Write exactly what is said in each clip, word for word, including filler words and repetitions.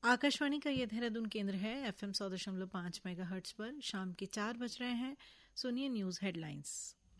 आकाशवाणी का ये देहरादून केंद्र है। एफएम सौ दशमलव पांच मेगा हर्ट्ज पर शाम के चार बज रहे हैं। सुनिए न्यूज हेडलाइंस।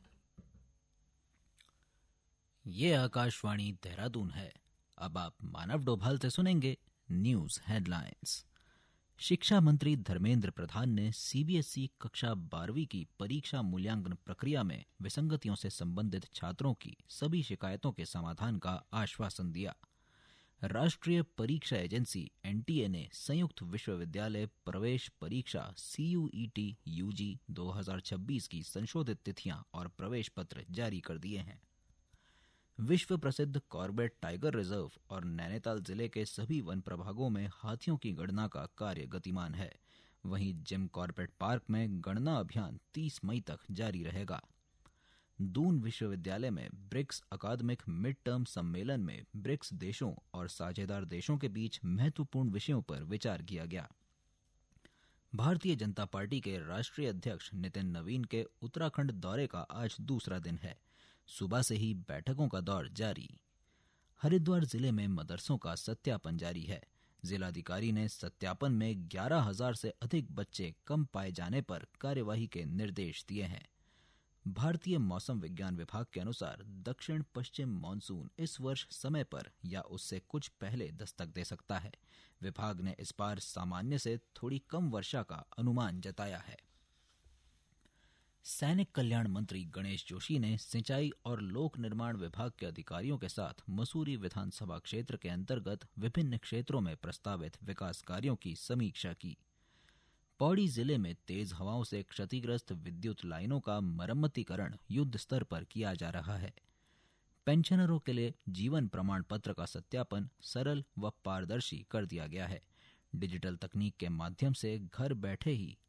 ये आकाशवाणी देहरादून है। अब आप मानव डोभाल से सुनेंगे न्यूज हेडलाइंस। शिक्षा मंत्री धर्मेंद्र प्रधान ने सीबीएसई कक्षा बारहवीं की परीक्षा मूल्यांकन प्रक्रिया में विसंगतियों से संबंधित छात्रों की सभी शिकायतों के समाधान का आश्वासन दिया। राष्ट्रीय परीक्षा एजेंसी एनटीए ने संयुक्त विश्वविद्यालय प्रवेश परीक्षा सीयूईटी यूजी दो हज़ार छब्बीस की संशोधित तिथियां और प्रवेश पत्र जारी कर दिए हैं। विश्व प्रसिद्ध कॉर्बेट टाइगर रिजर्व और नैनीताल जिले के सभी वन प्रभागों में हाथियों की गणना का कार्य गतिमान है। वहीं जिम कॉर्बेट पार्क में गणना अभियान तीस मई तक जारी रहेगा। दून विश्वविद्यालय में ब्रिक्स अकादमिक मिड टर्म सम्मेलन में ब्रिक्स देशों और साझेदार देशों के बीच महत्वपूर्ण विषयों पर विचार किया गया। भारतीय जनता पार्टी के राष्ट्रीय अध्यक्ष नितिन नवीन के उत्तराखंड दौरे का आज दूसरा दिन है। सुबह से ही बैठकों का दौर जारी। हरिद्वार जिले में मदरसों का सत्यापन जारी है। जिलाधिकारी ने सत्यापन में ग्यारह हजार से अधिक बच्चे कम पाए जाने पर कार्यवाही के निर्देश दिए हैं। भारतीय मौसम विज्ञान विभाग के अनुसार दक्षिण पश्चिम मानसून इस वर्ष समय पर या उससे कुछ पहले दस्तक दे सकता है। विभाग ने इस बार सामान्य से थोड़ी कम वर्षा का अनुमान जताया है। सैनिक कल्याण मंत्री गणेश जोशी ने सिंचाई और लोक निर्माण विभाग के अधिकारियों के साथ मसूरी विधानसभा क्षेत्र के अंतर्गत विभिन्न क्षेत्रों में प्रस्तावित विकास कार्यों की समीक्षा की। पौड़ी जिले में तेज हवाओं से क्षतिग्रस्त विद्युत लाइनों का मरम्मतीकरण युद्ध स्तर पर किया जा रहा है। पेंशनरों के लिए जीवन प्रमाण पत्र का सत्यापन सरल व पारदर्शी कर दिया गया है। डिजिटल तकनीक के माध्यम से घर बैठे ही